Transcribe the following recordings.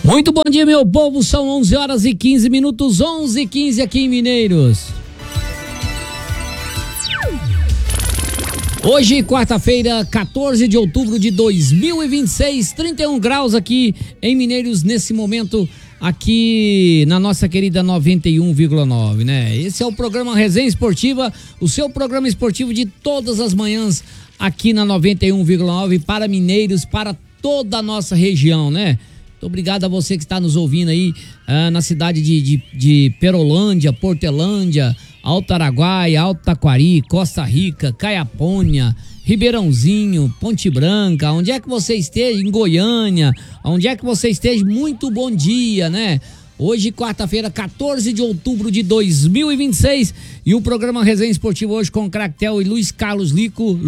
Muito bom dia, meu povo, são 11 horas e 15 minutos, 11h15 aqui em Mineiros. Hoje, quarta-feira, 14 de outubro de 2026, 31 graus aqui em Mineiros, nesse momento, aqui na nossa querida 91,9, né? Esse é o programa Resenha Esportiva, o seu programa esportivo de todas as manhãs aqui na 91,9 para Mineiros, para toda a nossa região, né? Muito obrigado a você que está nos ouvindo aí na cidade de Perolândia, Portelândia, Alto Araguaia, Alto Taquari, Costa Rica, Caiapônia, Ribeirãozinho, Ponte Branca, onde é que você esteja, em Goiânia, onde é que você esteja, muito bom dia, né? Hoje, quarta-feira, 14 de outubro de 2026, e o programa Resenha Esportiva hoje com Cractel e Luiz Carlos Lico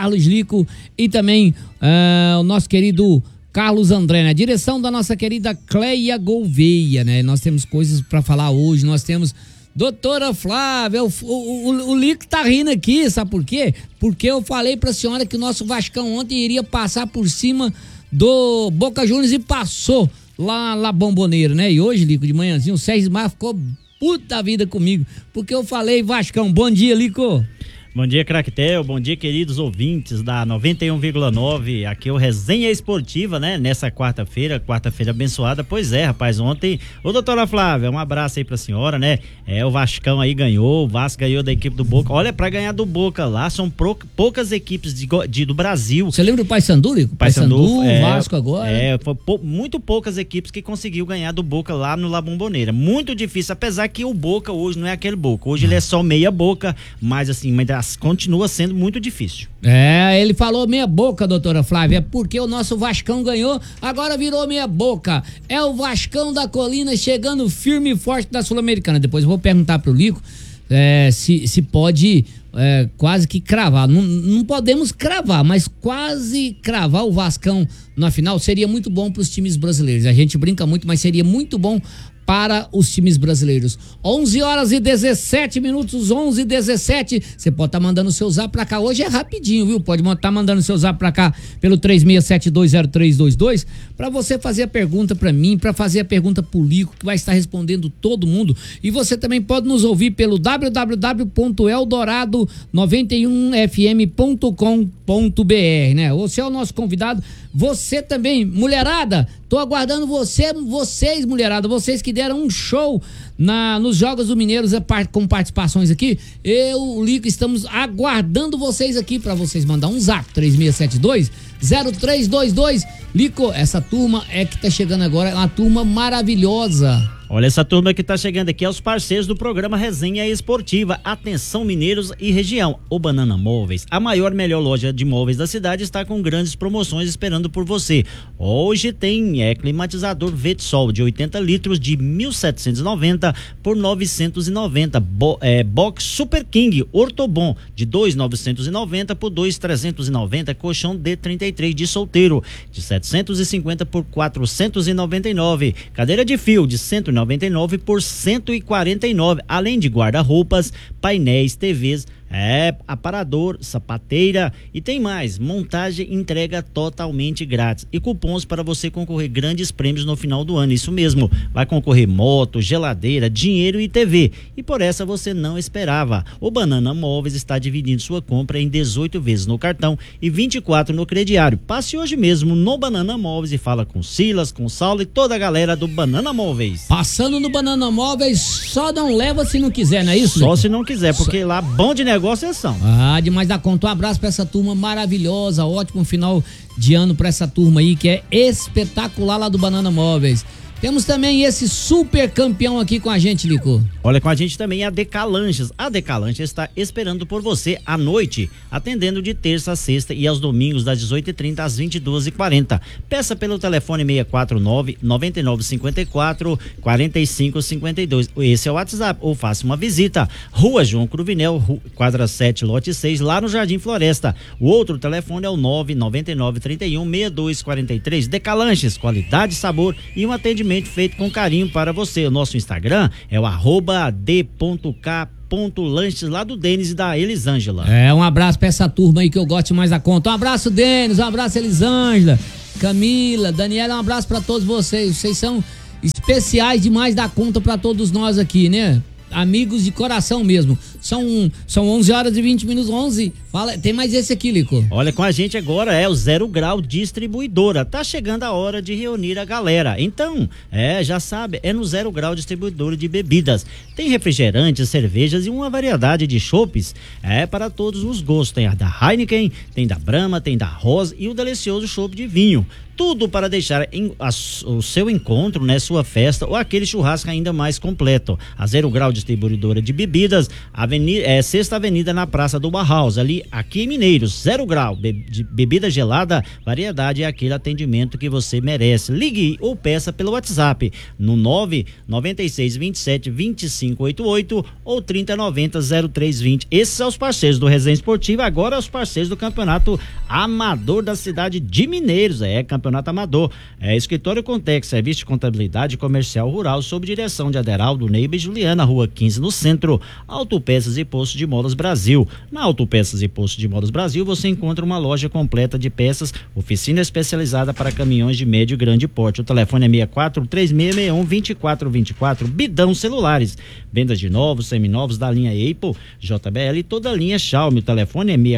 e também o nosso querido Carlos André, né? Direção da nossa querida Cleia Gouveia, né? Nós temos coisas para falar hoje, nós temos doutora Flávia, o Lico tá rindo aqui, sabe por quê? Porque eu falei pra senhora que o nosso Vascão ontem iria passar por cima do Boca Juniors e passou lá Bomboneira, né? E hoje, Lico, de manhãzinho, o Sérgio Mar ficou puta vida comigo, porque eu falei Vascão. Bom dia, Lico. Bom dia, Cractel, bom dia, queridos ouvintes da 91,9, aqui é o Resenha Esportiva, né, nessa quarta-feira abençoada. Pois é, rapaz, ontem, ô doutora Flávia, um abraço aí pra senhora, né, o Vascão aí ganhou, o Vasco ganhou da equipe do Boca. Olha, pra ganhar do Boca lá, são poucas equipes do Brasil. Você lembra do Paysandu, Lico? Paysandu, Vasco agora. Foi muito poucas equipes que conseguiu ganhar do Boca lá no La Bombonera, muito difícil, apesar que o Boca hoje não é aquele Boca, hoje ele é só meia boca, mas assim, continua sendo muito difícil. Ele falou meia boca, doutora Flávia, porque o nosso Vascão ganhou, agora virou meia boca. É o Vascão da Colina chegando firme e forte da Sul-Americana. Depois eu vou perguntar pro Lico se pode quase que cravar. Não podemos cravar, mas quase cravar o Vascão na final seria muito bom para os times brasileiros. A gente brinca muito, mas seria muito bom para os times brasileiros. 11 horas e 17 minutos, 11h17. Você pode estar mandando o seu zap pra cá. Hoje é rapidinho, viu? Pode estar mandando o seu zap pra cá pelo 36720322 para você fazer a pergunta pra mim, para fazer a pergunta pro Lico, que vai estar respondendo todo mundo. E você também pode nos ouvir pelo www.eldorado91fm.com.br, né? Você é o nosso convidado. Você também, mulherada, tô aguardando vocês, mulherada, vocês que deram um show nos Jogos do Mineiros com participações aqui. O Lico, estamos aguardando vocês aqui para vocês mandar um zap 3672-0322. Lico, essa turma que tá chegando agora é uma turma maravilhosa. Olha, essa turma que tá chegando aqui é os parceiros do programa Resenha Esportiva. Atenção, mineiros e região. O Banana Móveis, a maior e melhor loja de móveis da cidade, está com grandes promoções esperando por você. Hoje tem climatizador Vetsol de 80 litros de 1.790 por 990. Box Super King Ortobon de 2.990 por 2.390. Colchão D33 de solteiro de 750 por 499. Cadeira de fio de 199 por 149, além de guarda-roupas, painéis, TVs, aparador, sapateira e tem mais, montagem e entrega totalmente grátis e cupons para você concorrer grandes prêmios no final do ano. Isso mesmo, vai concorrer moto, geladeira, dinheiro e TV, e por essa você não esperava. O Banana Móveis está dividindo sua compra em 18 vezes no cartão e 24 no crediário. Passe hoje mesmo no Banana Móveis e fala com Silas, com Saulo e toda a galera do Banana Móveis. Passando no Banana Móveis, só não leva se não quiser, não é isso? Só se não quiser, porque lá bom de negócio são. Demais da conta. Um abraço pra essa turma maravilhosa, ótimo final de ano pra essa turma aí, que é espetacular lá do Banana Móveis. Temos também esse super campeão aqui com a gente, Lico. Olha, com a gente também a Decalanches. A Decalanches está esperando por você à noite, atendendo de terça a sexta e aos domingos das 18h30 às 22h40. Peça pelo telefone 649-9954-4552. Esse é o WhatsApp, ou faça uma visita. Rua João Cruvinel, quadra 7, lote 6, lá no Jardim Floresta. O outro telefone é o 99931-6243. Decalanches, qualidade, sabor e um atendimento feito com carinho para você. O nosso Instagram é o @d.k.lanches, lá do Denis e da Elisângela. Um abraço pra essa turma aí que eu gosto mais da conta. Um abraço, Denis, um abraço, Elisângela. Camila, Daniela, um abraço pra todos vocês. Vocês são especiais demais da conta pra todos nós aqui, né? Amigos de coração mesmo. São 11 horas e 20 minutos, 11. Fala, tem mais esse aqui, Lico. Olha, com a gente agora é o Zero Grau Distribuidora. Tá chegando a hora de reunir a galera. Então, já sabe, é no Zero Grau Distribuidora de bebidas. Tem refrigerantes, cervejas e uma variedade de chopes. Para todos os gostos. Tem a da Heineken, tem da Brahma, tem da Rosa e o delicioso chopp de vinho. Tudo para deixar o seu encontro, né, sua festa ou aquele churrasco ainda mais completo. A Zero Grau Distribuidora de Bebidas, Sexta Avenida na Praça do Barhaus, aqui em Mineiros. Zero Grau, de bebida gelada, variedade é aquele atendimento que você merece. Ligue ou peça pelo WhatsApp no 996272588 ou 3090-0320. Esses são os parceiros do Resenha Esportiva, agora os parceiros do Campeonato Amador da cidade de Mineiros. Campeonato Amador. Escritório Contex, serviço de contabilidade comercial rural, sob direção de Aderaldo, Neiba e Juliana, Rua 15, no centro. Autopeças e Postos de Molas Brasil. Na Autopeças e Postos de Molas Brasil, você encontra uma loja completa de peças, oficina especializada para caminhões de médio e grande porte. O telefone é 64-3661-2424. Bidão Celulares. Vendas de novos, seminovos da linha Apple, JBL e toda a linha Xiaomi. O telefone é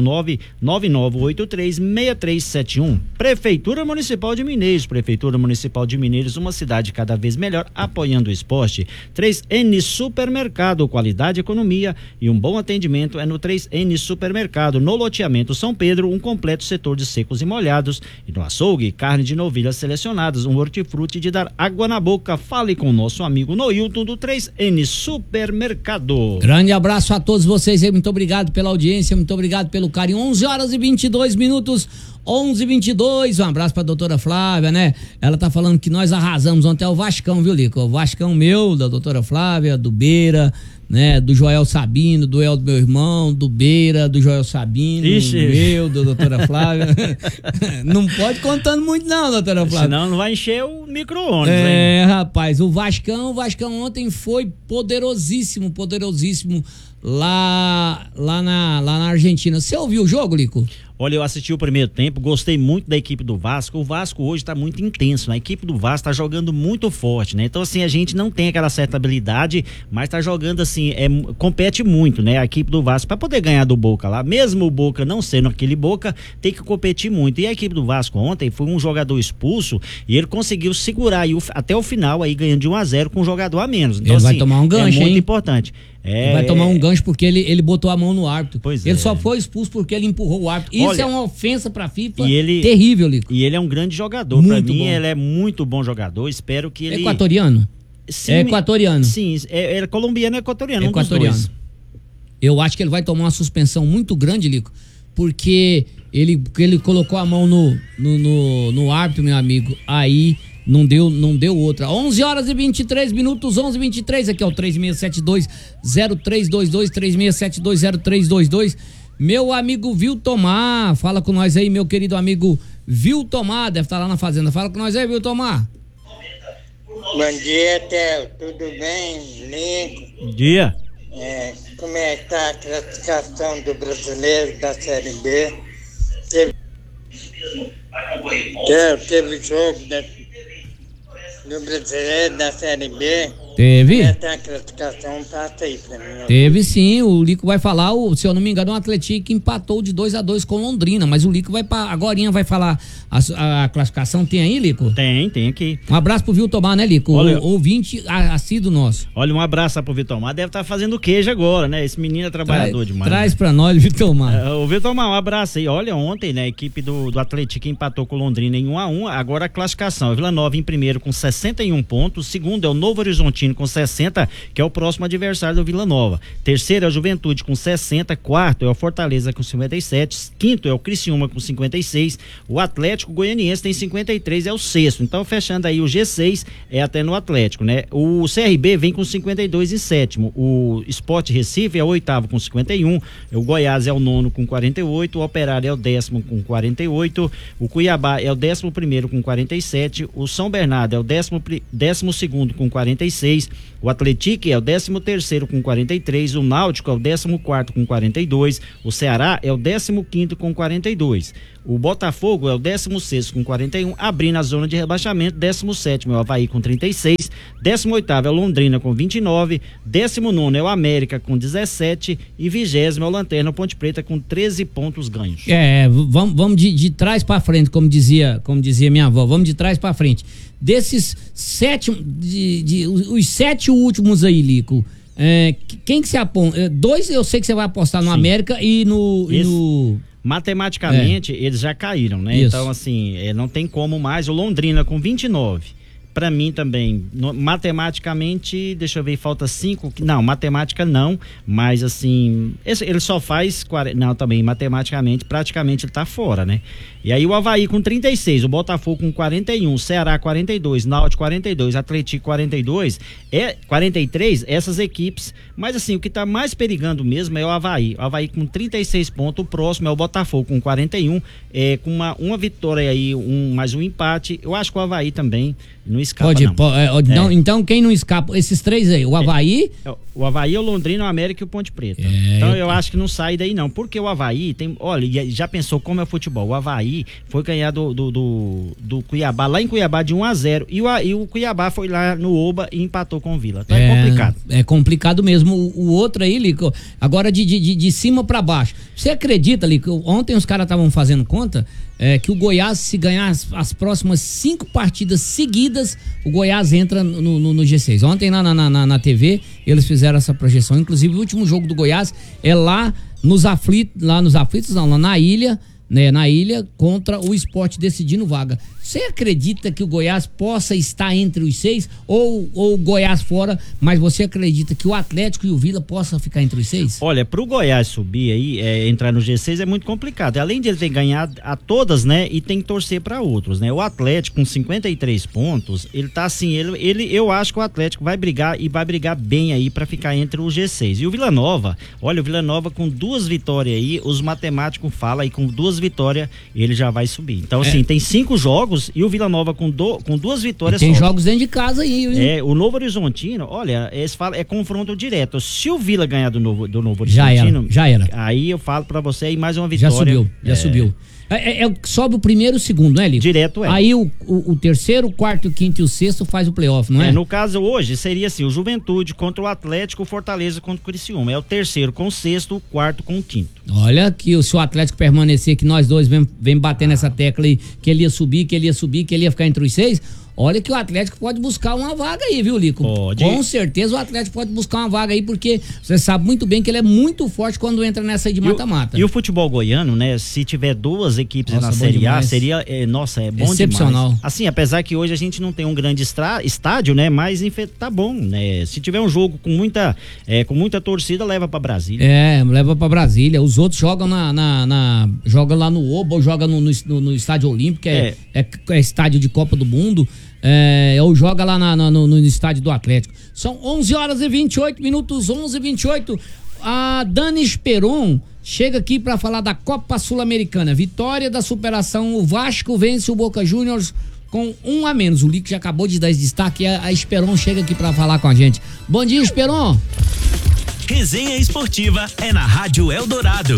649-9983-6371. Prefeitura Municipal de Mineiros. Prefeitura Municipal de Mineiros, uma cidade cada vez melhor, apoiando o esporte. 3N Supermercado, qualidade, economia e um bom atendimento é no 3N Supermercado. No loteamento São Pedro, um completo setor de secos e molhados. E no açougue, carne de novilhas selecionadas, um hortifruti de dar água na boca. Fale com o nosso amigo Noilton do 3N Supermercado. Grande abraço a todos vocês aí, muito obrigado pela audiência, muito obrigado pelo carinho. 11 horas e 22 minutos. 11:22, um abraço pra doutora Flávia, né? Ela tá falando que nós arrasamos ontem, o Vascão, viu, Lico? O Vascão meu, da doutora Flávia, do Beira, né? Do Joel Sabino, do El do meu irmão, do Beira, do Joel Sabino, meu, da doutora Flávia. Não pode contando muito não, doutora Flávia. Senão não vai encher o micro-ônibus, hein? Rapaz, o Vascão ontem foi poderosíssimo lá na Argentina. Você ouviu o jogo, Lico? Olha, eu assisti o primeiro tempo, gostei muito da equipe do Vasco. O Vasco hoje tá muito intenso, né? A equipe do Vasco tá jogando muito forte, né? Então, assim, a gente não tem aquela certa habilidade, mas tá jogando, assim, compete muito, né? A equipe do Vasco, pra poder ganhar do Boca lá, mesmo o Boca não sendo aquele Boca, tem que competir muito. E a equipe do Vasco ontem foi um jogador expulso e ele conseguiu segurar aí até o final, aí ganhando de 1-0 com um jogador a menos. Então, ele vai tomar um gancho, é muito hein? Importante. Ele vai tomar um gancho porque ele botou a mão no árbitro. Pois ele só foi expulso porque ele empurrou o árbitro. Isso é uma ofensa pra FIFA terrível, Lico. E ele é um grande jogador. Pra mim, ele é muito bom jogador. Espero que ele... Equatoriano? Sim, é equatoriano. Sim, é colombiano e equatoriano. Equatoriano. Um dos dois. Eu acho que ele vai tomar uma suspensão muito grande, Lico, porque ele colocou a mão no árbitro, meu amigo. Aí... Não deu outra. 11 horas e 23 minutos, 11:23. Aqui é o 3672-0322, 3672-0322. Meu amigo Viltomar, fala com nós aí, meu querido amigo Viltomar, deve estar lá na fazenda. Fala com nós aí, Viltomar. Bom dia, Theo. Tudo bem, Lico? Bom dia. Como é que tá a classificação do brasileiro da Série B? Teve jogo do brasileiro da Série B. Teve? Essa classificação passa aí pra mim. Teve sim, o Lico vai falar, se eu não me engano, o Atlético que empatou de 2-2 com Londrina, mas o Lico agorinha vai falar a classificação. Tem aí, Lico? Tem aqui. Um abraço pro Viltomar, né, Lico? O ouvinte assíduo nosso. Olha, um abraço pro Viltomar, deve estar fazendo queijo agora, né? Esse menino é trabalhador demais. Traz pra nós, Viltomar. O Viltomar, um abraço aí. Olha, ontem, né, a equipe do Atlético empatou com Londrina em 1-1, agora a classificação. Vila Nova em primeiro com 61 pontos, segundo é o Novo Horizontino com 60, que é o próximo adversário do Vila Nova. Terceiro é a Juventude com 60, quarto é o Fortaleza com 57, quinto é o Criciúma com 56, o Atlético Goianiense tem 53, é o sexto. Então, fechando aí o G6 é até no Atlético, né? O CRB vem com 52 em sétimo, o Sport Recife é o oitavo com 51, o Goiás é o nono com 48, o Operário é o 10º com 48, o Cuiabá é o 11º com 47, o São Bernardo é o 12º com 46, o Atlético é o 13º com 43, o Náutico é o 14º com 42, o Ceará é o 15º com 42. O Botafogo é o 16º com 41, abrindo a zona de rebaixamento. 17º é o Avaí com 36, 18º é o Londrina com 29, 19º é o América com 17 e 20º é o Lanterna Ponte Preta com 13 pontos ganhos. Vamos de trás para frente, como dizia minha avó, vamos de trás para frente. Desses 7, os 7 últimos aí, Lico, quem que se aponta? 2 eu sei que você vai apostar no Sim. América e no... Matematicamente, eles já caíram, né? Isso. Então, assim, não tem como mais. O Londrina com 29. Pra mim também, matematicamente, deixa eu ver, falta 5. Não, matemática não, mas assim, ele só faz 40. Não, também, matematicamente, praticamente ele tá fora, né? E aí o Avaí com 36, o Botafogo com 41, Ceará 42, Náutico 42, Atlético 42, 43, essas equipes. Mas assim, o que tá mais perigando mesmo é o Avaí. O Avaí com 36 pontos, o próximo é o Botafogo com 41, com uma vitória aí, mais um empate. Eu acho que o Avaí também não escapa, não. Então quem não escapa, esses 3 aí, o Avaí... O Avaí, o Londrina, o América e o Ponte Preta. Então eu acho que não sai daí não, porque o Avaí tem, olha, já pensou como é futebol, o Avaí foi ganhar do Cuiabá, lá em Cuiabá de 1-0, e o Cuiabá foi lá no Oba e empatou com o Vila, então é complicado. É complicado mesmo, o outro aí, Lico, agora de cima pra baixo, você acredita, Lico, ontem os caras estavam fazendo conta, que o Goiás, se ganhar as próximas 5 partidas seguidas, o Goiás entra no G6. Ontem na TV eles fizeram essa projeção, inclusive o último jogo do Goiás é lá na ilha, né, na ilha, contra o Sport decidindo vaga. Você acredita que o Goiás possa estar entre os 6 ou o Goiás fora, mas você acredita que o Atlético e o Vila possam ficar entre os 6? Olha, pro Goiás subir aí, entrar no G6 é muito complicado. Além de ele ter ganhado a todas, né, e tem que torcer para outros, né? O Atlético com 53 pontos, ele tá assim, eu acho que o Atlético vai brigar e vai brigar bem aí para ficar entre o G6. E o Vila Nova, olha, o Vila Nova com 2 vitórias aí, os matemáticos falam aí, com 2 vitórias ele já vai subir. Então assim, tem 5 jogos e o Vila Nova com 2 vitórias. E tem jogos dentro de casa aí, hein? O Novo Horizontino, olha, eles falam, é confronto direto. Se o Vila ganhar do Novo Horizontino, já era. Aí eu falo pra você aí mais uma vitória. Já subiu. Sobe o primeiro e o segundo, né, Lico? Direto Aí o terceiro, o quarto, o quinto e o sexto faz o playoff, não é? No caso hoje seria assim, o Juventude contra o Atlético, o Fortaleza contra o Criciúma. É o terceiro com o sexto, o quarto com o quinto. Olha que se o Atlético permanecer, que nós dois vem batendo essa tecla aí, que ele ia subir, que ele ia ficar entre os 6... Olha que o Atlético pode buscar uma vaga aí, viu, Lico? Pode. Com certeza o Atlético pode buscar uma vaga aí, porque você sabe muito bem que ele é muito forte quando entra nessa aí de mata-mata. E o futebol goiano, né? Se tiver 2 equipes na Série A, seria, bom excepcional demais. Assim, apesar que hoje a gente não tem um grande estádio, né? Mas tá bom, né? Se tiver um jogo com muita torcida, leva pra Brasília. Leva pra Brasília. Os outros jogam jogam lá no Oba, ou jogam no Estádio Olímpico, que é estádio de Copa do Mundo. Ou joga lá no estádio do Atlético. São 11h28, 11h28. A Dani Esperon chega aqui para falar da Copa Sul-Americana. Vitória da superação, o Vasco vence o Boca Juniors com 1 a menos. O Lico já acabou de dar esse destaque. A Esperon chega aqui para falar com a gente. Bom dia, Esperon. Resenha Esportiva é na Rádio Eldorado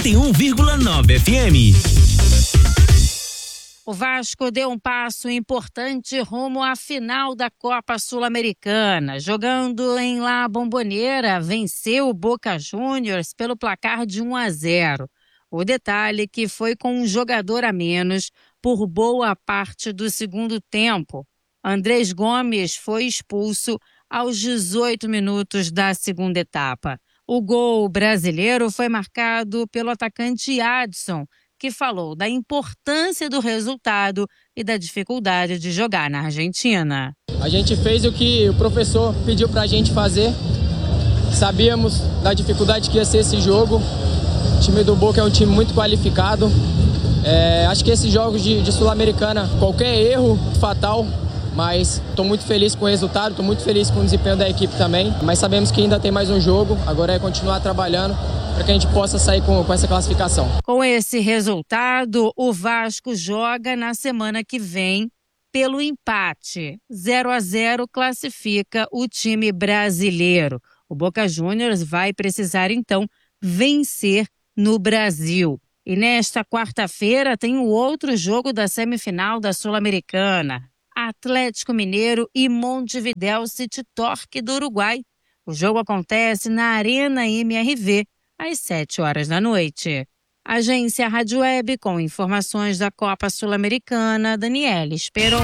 91,9 FM. O Vasco deu um passo importante rumo à final da Copa Sul-Americana. Jogando em La Bombonera, venceu o Boca Juniors pelo placar de 1-0. O detalhe que foi com um jogador a menos por boa parte do segundo tempo. Andrés Gomes foi expulso aos 18 minutos da segunda etapa. O gol brasileiro foi marcado pelo atacante Adson, que falou da importância do resultado e da dificuldade de jogar na Argentina. A gente fez o que o professor pediu pra gente fazer. Sabíamos da dificuldade que ia ser esse jogo. O time do Boca é um time muito qualificado. Acho que esses jogos de Sul-Americana, qualquer erro fatal, mas estou muito feliz com o resultado, estou muito feliz com o desempenho da equipe também. Mas sabemos que ainda tem mais um jogo, agora é continuar trabalhando para que a gente possa sair com essa classificação. Com esse resultado, o Vasco joga na semana que vem pelo empate. 0-0 classifica o time brasileiro. O Boca Juniors vai precisar, então, vencer no Brasil. E nesta quarta-feira tem o outro jogo da semifinal da Sul-Americana. Atlético Mineiro e Montevidéu City Torque do Uruguai. O jogo acontece na Arena MRV, às 7h da noite. Agência Rádio Web, com informações da Copa Sul-Americana, Daniela Esperon.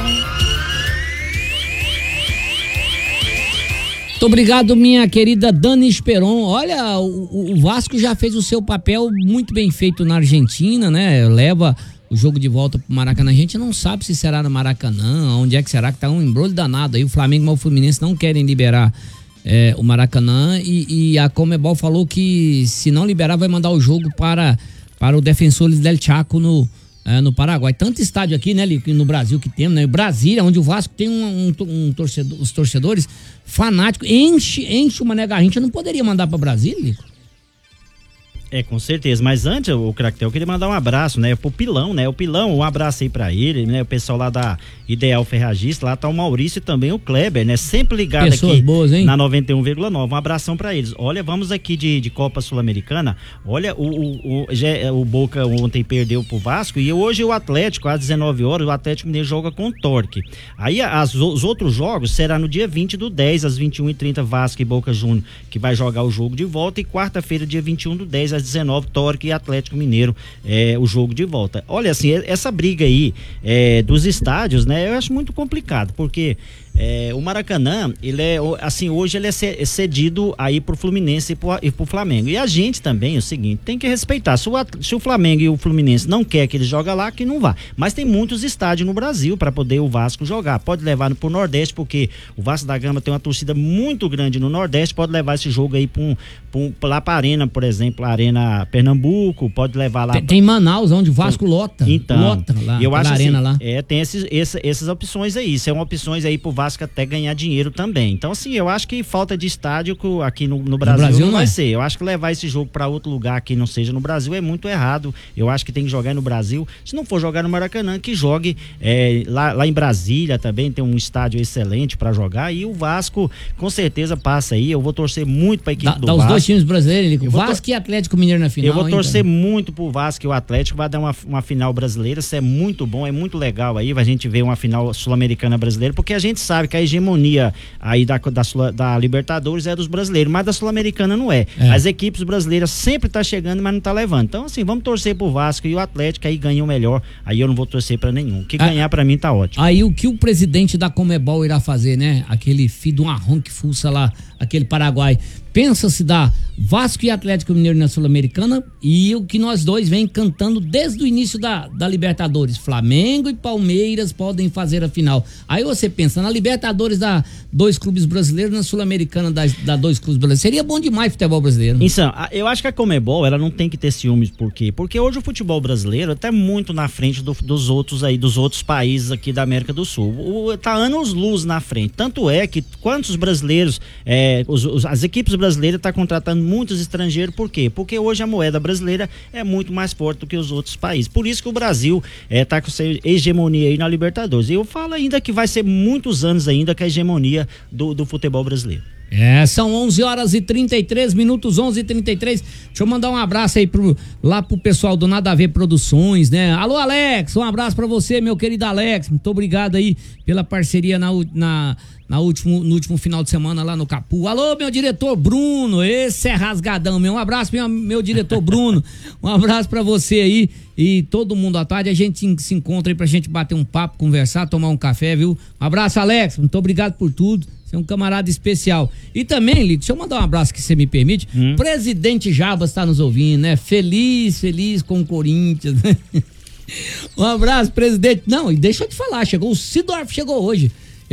Muito obrigado, minha querida Dani Esperon. Olha, o Vasco já fez o seu papel muito bem feito na Argentina, né? Leva o jogo de volta pro Maracanã. A gente não sabe se será no Maracanã, onde é que será, que tá um embrolho danado aí. O Flamengo e o Fluminense não querem liberar o Maracanã e a Conmebol falou que se não liberar vai mandar o jogo para o Defensores del Chaco no Paraguai. Tanto estádio aqui, né, no Brasil que temos, né? Brasília, onde o Vasco tem torcedor, os torcedores fanáticos, enche o Mané Garrincha, não poderia mandar para Brasília, Lico? Com certeza, mas antes, o Craquetel, eu queria mandar um abraço, né, pro Pilão, né, o Pilão, um abraço aí pra ele, né, o pessoal lá da Ideal Ferragista, lá tá o Maurício e também o Kleber, né, sempre ligado pessoas aqui boas, hein? Na 91,9, um abração pra eles. Olha, vamos aqui de Copa Sul-Americana, olha, o Boca ontem perdeu pro Vasco e hoje o Atlético, às 19h, o Atlético Mineiro joga com o Torque. Aí os outros jogos será no dia 20/10, às 21h30, Vasco e Boca Juniors, que vai jogar o jogo de volta, e quarta-feira, dia 21/10, às 19h, Torque e Atlético Mineiro, o jogo de volta. Olha, assim, essa briga aí dos estádios, né, eu acho muito complicado, porque o Maracanã, ele assim, hoje ele é cedido aí pro Fluminense e pro Flamengo. E a gente também, é o seguinte, tem que respeitar. Se o Flamengo e o Fluminense não quer que ele joga lá, que não vá. Mas tem muitos estádios no Brasil para poder o Vasco jogar. Pode levar pro Nordeste, porque o Vasco da Gama tem uma torcida muito grande no Nordeste, pode levar esse jogo aí lá pra Arena, por exemplo, a Arena Pernambuco, pode levar lá. Tem Manaus, onde o Vasco lota. Então, lota lá, eu acho Arena assim, lá. Tem essas opções aí, são opções aí pro Vasco até ganhar dinheiro também. Então, assim, eu acho que falta de estádio aqui no Brasil não vai ser. Eu acho que levar esse jogo para outro lugar que não seja no Brasil é muito errado. Eu acho que tem que jogar no Brasil. Se não for jogar no Maracanã, que jogue lá em Brasília também, tem um estádio excelente para jogar, e o Vasco com certeza passa aí. Eu vou torcer muito para a equipe do Vasco. Os dois times brasileiros, Vasco e Atlético Mineiro na final. Eu vou torcer muito pro Vasco e o Atlético vai dar uma final brasileira. Isso é muito bom, é muito legal aí, a gente ver uma final sul-americana brasileira, porque a gente sabe que a hegemonia aí da Libertadores é dos brasileiros, mas da Sul-Americana não é. As equipes brasileiras sempre tá chegando, mas não tá levando. Então, assim, vamos torcer pro Vasco e o Atlético, aí ganha o melhor. Aí eu não vou torcer pra nenhum. O que ganhar pra mim tá ótimo. Aí o que o presidente da Conmebol irá fazer, né? Aquele filho de um arrom que fuça lá, aquele Paraguai. Pensa-se dar Vasco e Atlético Mineiro na Sul-Americana, e o que nós dois vem cantando desde o início da Libertadores. Flamengo e Palmeiras podem fazer a final. Aí você pensa, na Libertadores dá 2 clubes brasileiros, na Sul-Americana dá 2 clubes brasileiros. Seria bom demais o futebol brasileiro. Então, eu acho que a Conmebol, ela não tem que ter ciúmes. Por quê? Porque hoje o futebol brasileiro tá muito na frente dos outros países aqui da América do Sul. Tá anos-luz na frente. Tanto é que quantos brasileiros, as equipes brasileiras tá contratando muitos estrangeiros. Por quê? Porque hoje a moeda brasileira é muito mais forte do que os outros países. Por isso que o Brasil tá com essa hegemonia aí na Libertadores. E eu falo ainda que vai ser muitos anos ainda com a hegemonia do futebol brasileiro. São 11h33, 11h33. Deixa eu mandar um abraço aí lá pro pessoal do Nada a Ver Produções, né? Alô, Alex, um abraço pra você, meu querido Alex. Muito obrigado aí pela parceria no último final de semana lá no Capu. Alô, meu diretor Bruno, esse é rasgadão, meu. Um abraço, meu diretor Bruno. Um abraço pra você aí e todo mundo. À tarde a gente se encontra aí pra gente bater um papo, conversar, tomar um café, viu? Um abraço, Alex. Muito obrigado por tudo. Você é um camarada especial. E também, Lito, deixa eu mandar um abraço, que você me permite. Presidente Jabas tá nos ouvindo, né? Feliz com o Corinthians. Um abraço, presidente. Não, e deixa eu te falar, o Sidorf chegou hoje.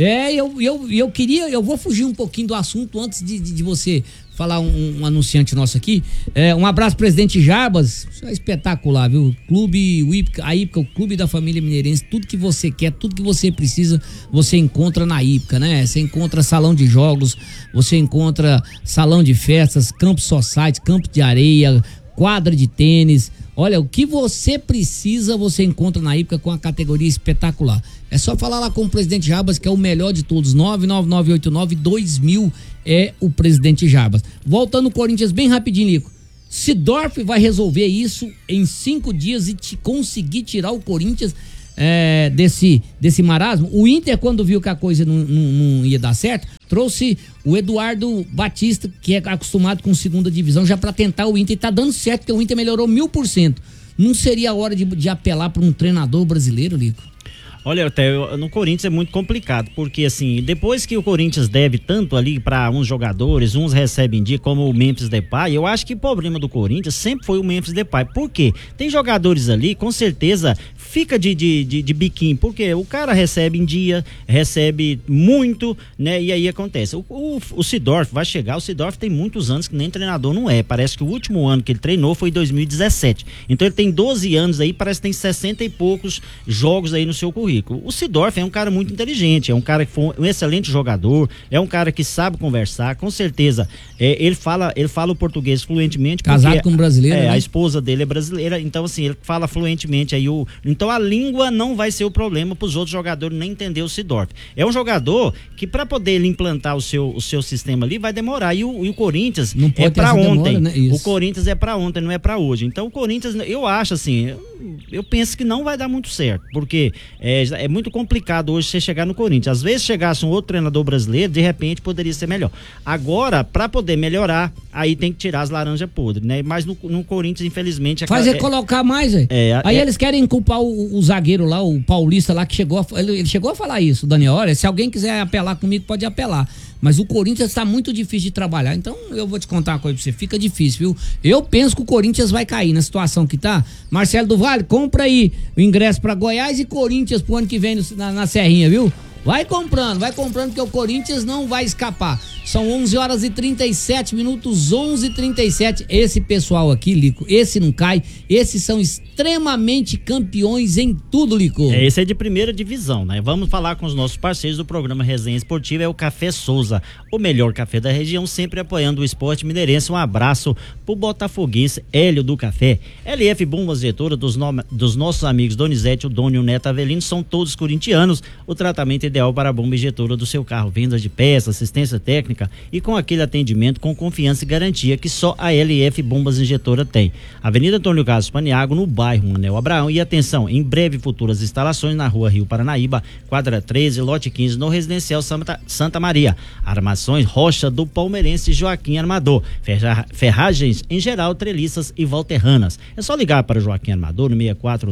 Eu vou fugir um pouquinho do assunto antes de você falar um anunciante nosso aqui. Um abraço, presidente Jarbas. Isso é espetacular, viu? Clube a Ípica, o clube da família mineirense. Tudo que você quer, tudo que você precisa, você encontra na Ípica, né? Você encontra salão de jogos, você encontra salão de festas, campo society, campo de areia, quadra de tênis. Olha, o que você precisa, você encontra na Ípica com a categoria espetacular. É só falar lá com o presidente Jarbas, que é o melhor de todos. 99989-2000 é o presidente Jarbas. Voltando ao Corinthians bem rapidinho, Lico. Sidorf vai resolver isso em 5 dias e conseguir tirar o Corinthians desse marasmo. O Inter, quando viu que a coisa não ia dar certo, trouxe o Eduardo Batista, que é acostumado com segunda divisão, já para tentar o Inter, e tá dando certo, porque o Inter melhorou 1000%. Não seria a hora de apelar para um treinador brasileiro, Lico? Olha, até no Corinthians é muito complicado, porque assim, depois que o Corinthians deve tanto ali para uns jogadores, uns recebem dia, como o Memphis Depay, eu acho que o problema do Corinthians sempre foi o Memphis Depay. Por quê? Tem jogadores ali, com certeza, fica de biquinho, porque o cara recebe em dia, recebe muito, né? E aí acontece. O Sidorf vai chegar, o Sidorf tem muitos anos que nem treinador não é. Parece que o último ano que ele treinou foi em 2017. Então ele tem 12 anos aí, parece que tem 60 e poucos jogos aí no seu currículo. O Sidorf é um cara muito inteligente, é um cara que foi um excelente jogador, é um cara que sabe conversar, com certeza. Ele fala o português fluentemente. Casado com um brasileiro, né? A esposa dele é brasileira, então assim, ele fala fluentemente aí então a língua não vai ser o problema para os outros jogadores nem entender o Sidorf. É um jogador que para poder ele implantar o seu sistema ali vai demorar, e o Corinthians é para ontem, demora, né? O Corinthians é para ontem, não é para hoje. Então o Corinthians, eu acho assim, eu penso que não vai dar muito certo, porque é muito complicado hoje você chegar no Corinthians. Às vezes chegasse um outro treinador brasileiro, de repente poderia ser melhor. Agora, para poder melhorar, aí tem que tirar as laranjas podres, né? Mas no Corinthians, infelizmente... colocar mais, aí eles querem culpar o zagueiro lá, o paulista lá, que ele chegou a falar isso, Daniel. Olha, se alguém quiser apelar comigo, pode apelar. Mas o Corinthians está muito difícil de trabalhar. Então, eu vou te contar uma coisa pra você. Fica difícil, viu? Eu penso que o Corinthians vai cair na situação que tá. Marcelo do Vale, compra aí o ingresso pra Goiás e Corinthians pro ano que vem na Serrinha, viu? Vai comprando, porque o Corinthians não vai escapar. São 11h37, 11h37. Esse pessoal aqui, Lico, esse não cai. Esses são extremamente campeões em tudo, Lico. Esse é de primeira divisão, né? Vamos falar com os nossos parceiros do programa Resenha Esportiva, é o Café Souza, o melhor café da região, sempre apoiando o esporte mineirense. Um abraço pro botafoguense Hélio do Café. LF Bombas Injetora, dos nossos amigos Donizete, o Doni e o Neto Avelino, são todos corintianos. O tratamento ideal para a bomba injetora do seu carro, vendas de peças, assistência técnica e com aquele atendimento com confiança e garantia que só a LF Bombas Injetora tem. Avenida Antônio Carlos Paniago, no bairro Manel Abraão, e atenção, em breve futuras instalações na rua Rio Paranaíba, quadra 13, lote 15, no residencial Santa Maria. Armações Rocha do palmeirense Joaquim Armador, ferragens em geral, treliças e volterranas. É só ligar para Joaquim Armador no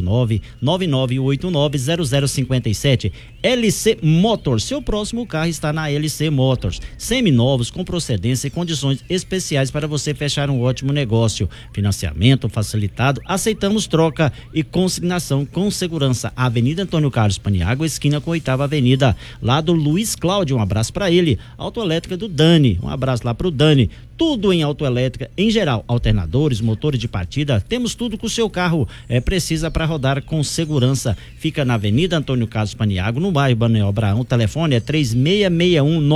649-9989-0057. LC Motors, seu próximo carro está na LC Motors. Seminovos com procedência e condições especiais para você fechar um ótimo negócio. Financiamento facilitado, aceitamos troca e consignação com segurança. Avenida Antônio Carlos Paniago, esquina com 8ª Avenida, lá do Luiz Cláudio, um abraço para ele. Autoelétrica do Dani, um abraço lá pro Dani. Tudo em autoelétrica em geral, alternadores, motores de partida, temos tudo que o seu carro precisa para rodar com segurança. Fica na Avenida Antônio Carlos Paniago, no bairro Banel Abraão. O telefone é 3661